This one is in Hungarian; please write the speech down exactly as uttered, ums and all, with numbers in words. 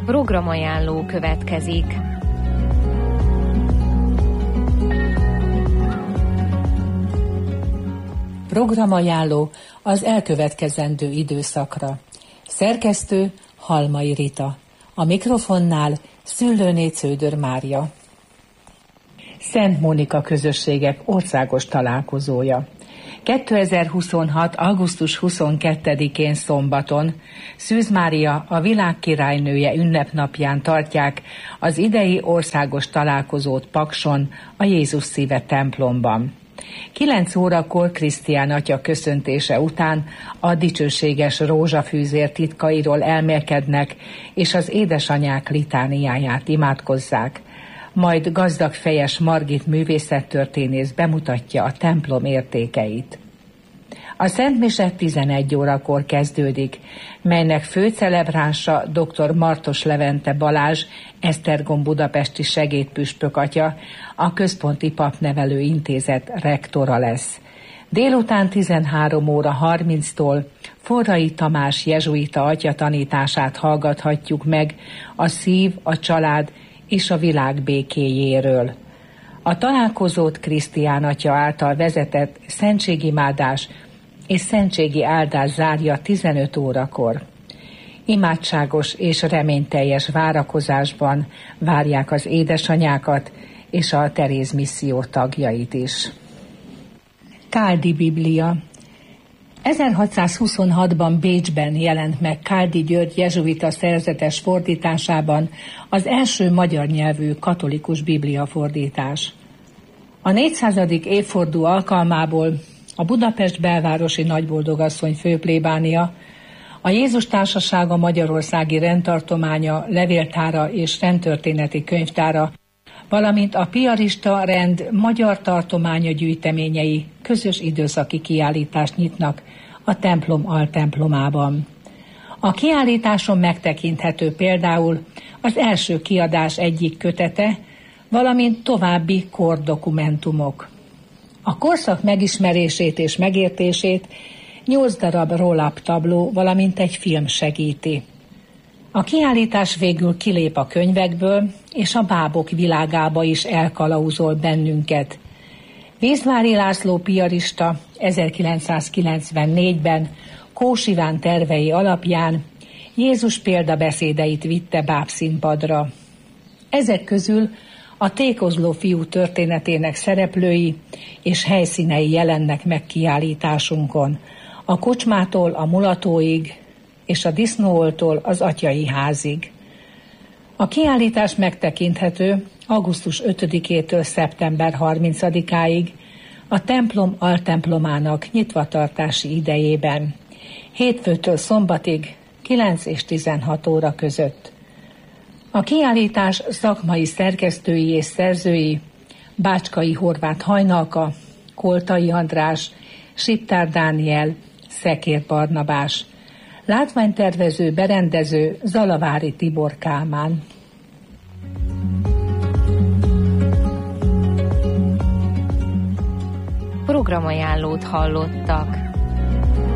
Programajánló következik. Programajánló az elkövetkezendő időszakra. Szerkesztő Halmai Rita. A mikrofonnál Szüllőné Cződör Mária. Szent Mónika közösségek országos találkozója. kétezer-huszonhat. augusztus huszonkettedikén szombaton Szűz Mária, a világ királynője ünnepnapján tartják az idei országos találkozót Pakson, a Jézus Szíve templomban. Kilenc órakor Krisztián atya köszöntése után a dicsőséges rózsafűzér titkairól elmélkednek, és az édesanyák litániáját imádkozzák. Majd gazdag fejes Margit művészettörténész bemutatja a templom értékeit. A szentmise tizenegy órakor kezdődik, melynek főcelebránsa dr. Martos Levente Balázs, Esztergom budapesti segédpüspök atya, a Központi Papnevelő Intézet rektora lesz. Délután tizenhárom óra harminctól Forrai Tamás jezsuita atya tanítását hallgathatjuk meg a szív, a család és a világ békéjéről. A találkozót Krisztián atya által vezetett szentségimádás és szentségi áldás zárja tizenöt órakor. Imádságos és reményteljes várakozásban várják az édesanyákat és a Teréz misszió tagjait is. Káldi Biblia. ezerhatszázhuszonhatban Bécsben jelent meg Káldi György jezsuita szerzetes fordításában az első magyar nyelvű katolikus bibliafordítás. A négyszázadik évforduló alkalmából a Budapest belvárosi nagyboldogasszony főplébánia, a Jézus Társasága Magyarországi Rendtartománya levéltára és rendtörténeti könyvtára, valamint a piarista rend magyar tartománya gyűjteményei közös időszaki kiállítást nyitnak a templom altemplomában. A kiállításon megtekinthető például az első kiadás egyik kötete, valamint további kordokumentumok. A korszak megismerését és megértését nyolc darab roll-up tabló, valamint egy film segíti. A kiállítás végül kilép a könyvekből, és a bábok világába is elkalauzol bennünket. Vízvári László piarista ezerkilencszázkilencvennégyben Kós Iván tervei alapján Jézus példabeszédeit vitte bábszínpadra. Ezek közül a tékozló fiú történetének szereplői és helyszínei jelennek meg kiállításunkon, a kocsmától a mulatóig és a disznóoltól az atyai házig. A kiállítás megtekinthető augusztus ötödikétől szeptember harmincadikáig a templom altemplomának nyitvatartási idejében, hétfőtől szombatig kilenc és tizenhat óra között. A kiállítás szakmai szerkesztői és szerzői Bácskai Horváth Hajnalka, Koltai András, Siptár Dániel, Szekér Barnabás, látványtervező, berendező Zalavári Tibor Kálmán. Programajánlót hallottak.